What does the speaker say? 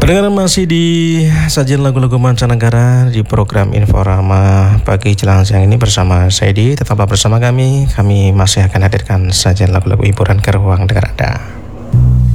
Pendengar masih di sajian lagu-lagu mancanegara di program Inforama pagi jelang siang ini bersama saya Di. Tetaplah bersama kami masih akan hadirkan sajian lagu-lagu hiburan ke ruang dengar Anda.